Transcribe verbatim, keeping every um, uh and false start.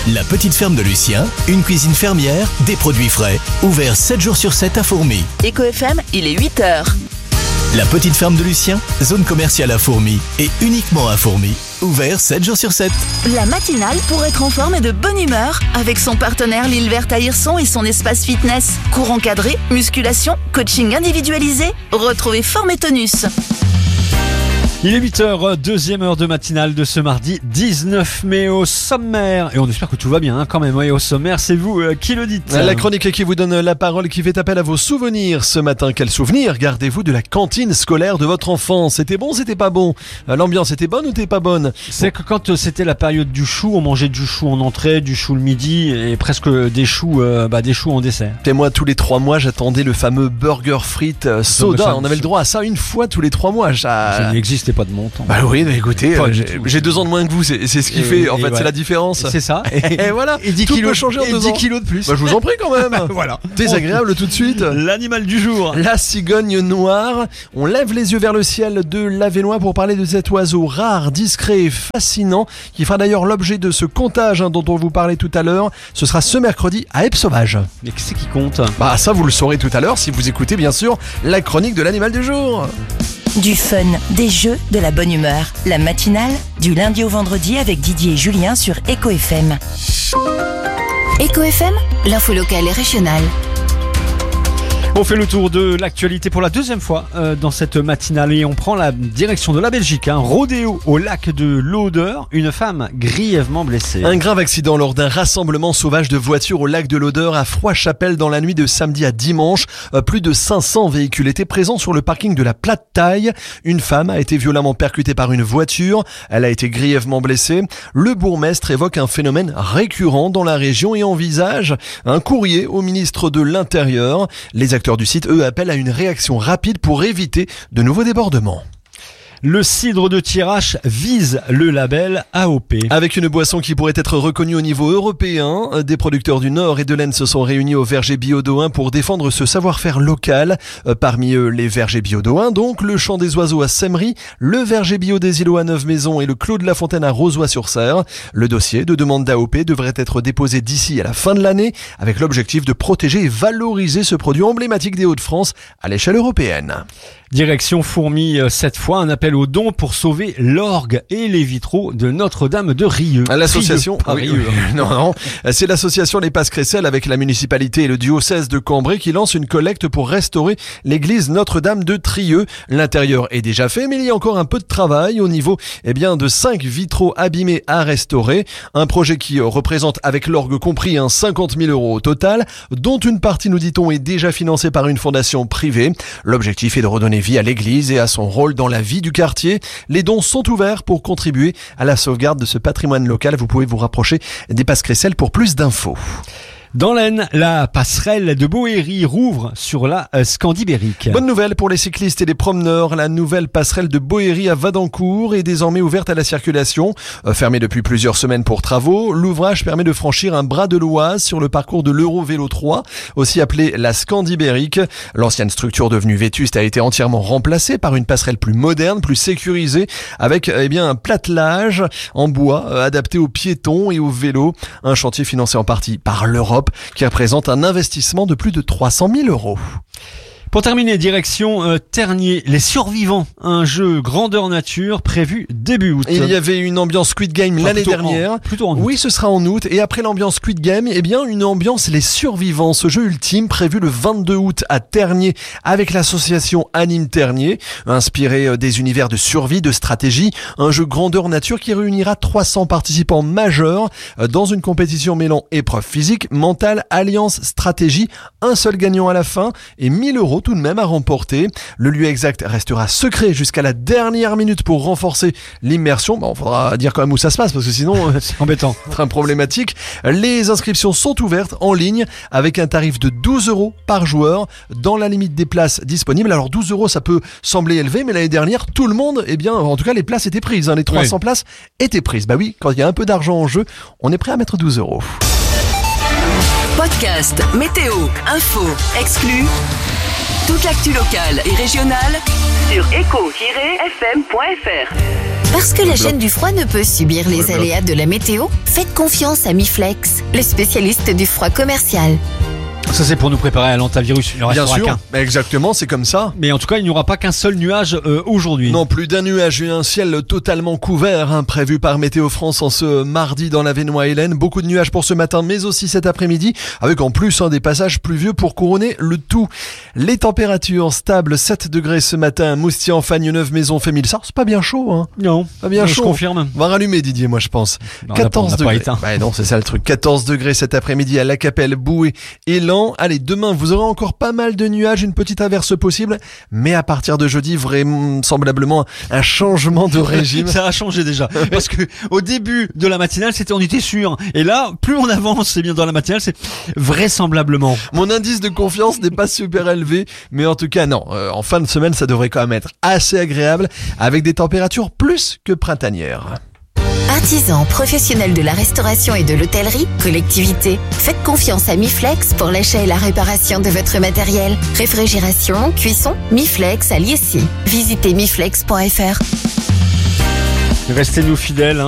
La petite ferme de Lucien, une cuisine fermière, des produits frais, ouvert sept jours sur sept à Fourmies. Éco F M, il est huit heures. La petite ferme de Lucien, zone commerciale à Fourmies et uniquement à Fourmies, ouvert sept jours sur sept. La matinale pour être en forme et de bonne humeur avec son partenaire L'Île Verte à Hirson et son espace fitness. Cours encadré, musculation, coaching individualisé. Retrouvez Forme et Tonus. Il est huit heures, deuxième heure de matinale de ce mardi dix-neuf mai au sommaire. Et on espère que tout va bien hein, quand même. Oui, au sommaire, c'est vous euh, qui le dites. La chronique qui vous donne la parole, qui fait appel à vos souvenirs. Ce matin, quel souvenir gardez-vous de la cantine scolaire de votre enfance? C'était bon, c'était pas bon? L'ambiance était bonne ou était pas bonne? C'est que quand c'était la période du chou, on mangeait du chou en entrée, du chou le midi et presque des choux, euh, bah, des choux en dessert. Et moi, tous les trois mois, j'attendais le fameux burger frites euh, soda. ça, on avait le droit à ça une fois tous les trois mois. Ça, ça n'existait pas de mon temps. Bah oui, bah écoutez, Pas euh, du j'ai, tout. j'ai deux ans de moins que vous, c'est, c'est ce qui Et- fait, en et fait, ouais. c'est la différence. C'est ça. Et voilà, Et dix tout kilos peut changer en et deux dix ans. kilos de plus. Bah, je vous en prie quand même. Voilà. Désagréable tout de suite. L'animal du jour. La cigogne noire. On lève les yeux vers le ciel de l'Avesnois pour parler de cet oiseau rare, discret et fascinant qui fera d'ailleurs l'objet de ce comptage hein, dont on vous parlait tout à l'heure. Ce sera ce mercredi à Eppe-Sauvage. Mais qui c'est qui compte? Bah ça vous le saurez tout à l'heure si vous écoutez bien sûr la chronique de l'animal du jour. Du fun, des jeux, de la bonne humeur. La matinale, du lundi au vendredi avec Didier et Julien sur Éco F M. Éco F M, l'info locale et régionale. On fait le tour de l'actualité pour la deuxième fois euh, dans cette matinale et on prend la direction de la Belgique. Un rodéo au lac de l'Odeur, une femme grièvement blessée. Un grave accident lors d'un rassemblement sauvage de voitures au lac de l'Odeur à Froidchapelle dans la nuit de samedi à dimanche. Euh, plus de cinq cents véhicules étaient présents sur le parking de la Plate Taille. Une femme a été violemment percutée par une voiture. Elle a été grièvement blessée. Le bourgmestre évoque un phénomène récurrent dans la région et envisage un courrier au ministre de l'Intérieur. Les acteurs du site, eux, appellent à une réaction rapide pour éviter de nouveaux débordements. Le cidre de Thiérache vise le label A O P. Avec une boisson qui pourrait être reconnue au niveau européen, des producteurs du Nord et de l'Aisne se sont réunis au verger bio d'Ohain pour défendre ce savoir-faire local. Parmi eux, les vergers bio d'Ohain, donc le Champ des Oiseaux à Semmery, le verger bio des Îlots à Neuve-Maisons et le Clos de la Fontaine à Rozoy-sur-Serre. Le dossier de demande d'A O P devrait être déposé d'ici à la fin de l'année avec l'objectif de protéger et valoriser ce produit emblématique des Hauts-de-France à l'échelle européenne. Direction Fourmies, cette fois un appel aux dons pour sauver l'orgue et les vitraux de Notre-Dame de Rieux. L'association, Rieux, pas oui, Rieux. non, non, c'est l'association Les Passes-Crécelles avec la municipalité et le diocèse de Cambrai qui lance une collecte pour restaurer l'église Notre-Dame de Trieux. L'intérieur est déjà fait, mais il y a encore un peu de travail au niveau, eh bien, de cinq vitraux abîmés à restaurer. Un projet qui représente, avec l'orgue compris, un cinquante mille euros au total, dont une partie, nous dit-on, est déjà financée par une fondation privée. L'objectif est de redonner vie à l'église et à son rôle dans la vie du quartier. Les dons sont ouverts pour contribuer à la sauvegarde de ce patrimoine local. Vous pouvez vous rapprocher des Passes-Crécelles pour plus d'infos. Dans l'Aisne, la passerelle de Bohéry rouvre sur la euh, Scandibérique. Bonne nouvelle pour les cyclistes et les promeneurs. La nouvelle passerelle de Bohéry à Vadencourt est désormais ouverte à la circulation. Euh, fermée depuis plusieurs semaines pour travaux, l'ouvrage permet de franchir un bras de l'Oise sur le parcours de l'Eurovélo trois, aussi appelé la Scandibérique. L'ancienne structure devenue vétuste a été entièrement remplacée par une passerelle plus moderne, plus sécurisée, avec eh bien un platelage en bois euh, adapté aux piétons et aux vélos. Un chantier financé en partie par l'Europe, qui représente un investissement de plus de trois cent mille euros. Pour terminer, direction euh, Tergnier, Les Survivants, un jeu grandeur nature prévu début août. Il y avait une ambiance Squid Game Enfin, l'année plutôt dernière. en- plutôt en août. Oui, ce sera en août. Et après l'ambiance Squid Game, eh bien, une ambiance Les Survivants. Ce jeu ultime prévu le vingt-deux août à Tergnier avec l'association Anime Tergnier, inspiré des univers de survie, de stratégie. Un jeu grandeur nature qui réunira trois cents participants majeurs dans une compétition mêlant épreuves physiques, mentales, alliance, stratégie. Un seul gagnant à la fin et mille euros tout de même à remporter. Le lieu exact restera secret jusqu'à la dernière minute pour renforcer l'immersion. Bon, faudra dire quand même où ça se passe parce que sinon C'est embêtant. c'est très problématique. Les inscriptions sont ouvertes en ligne avec un tarif de douze euros par joueur dans la limite des places disponibles. Alors douze euros, ça peut sembler élevé, mais l'année dernière, tout le monde, eh bien, en tout cas, les places étaient prises. Hein, les trois cents Oui. places étaient prises. Bah oui, quand il y a un peu d'argent en jeu, on est prêt à mettre douze euros. Podcast, météo, info, exclus. Toute l'actu locale et régionale sur éco tiret f m point f r. Parce que la chaîne du froid ne peut subir les Ouais, aléas de la météo, faites confiance à Miflex, le spécialiste du froid commercial. Ça, c'est pour nous préparer à l'antivirus. Il ne Bien restera sûr, qu'un. exactement, c'est comme ça. Mais en tout cas, il n'y aura pas qu'un seul nuage euh, aujourd'hui. Non, plus d'un nuage et un ciel totalement couvert, hein, prévu par Météo France en ce mardi dans la Vénois-Hélène. Beaucoup de nuages pour ce matin, mais aussi cet après-midi, avec en plus hein, des passages pluvieux pour couronner le tout. Les températures stables, sept degrés ce matin, Moustian, Fagne-Neuve, Maison, Fémilsart. C'est pas bien chaud, hein. Non, Pas bien je chaud. confirme. On va rallumer Didier, moi je pense. Non, on n'a pas- on quatorze n'a pas degrés. éteint. Bah non, c'est ça le truc. quatorze degrés cet après-midi à La Capelle, Boué et Lan. Allez, demain, vous aurez encore pas mal de nuages, une petite averse possible. Mais à partir de jeudi, vraisemblablement, un changement de régime. Ça a changé déjà. Parce que au début de la matinale, c'était on était sûr. Et là, plus on avance, c'est bien dans la matinale, c'est vraisemblablement. Mon indice de confiance n'est pas super élevé, mais en tout cas non, euh, en fin de semaine ça devrait quand même être assez agréable avec des températures plus que printanières. Artisans, professionnels de la restauration et de l'hôtellerie, collectivités, faites confiance à Miflex pour l'achat et la réparation de votre matériel. Réfrigération, cuisson, Miflex à Liessy. Visitez miflex point f r. Restez-nous fidèles. Hein.